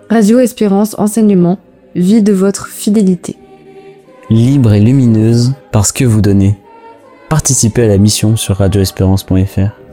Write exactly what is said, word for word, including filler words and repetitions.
Radio Espérance Enseignement vit de votre fidélité. Libre et lumineuse parce que vous donnez. Participez à la mission sur radio espérance point f r.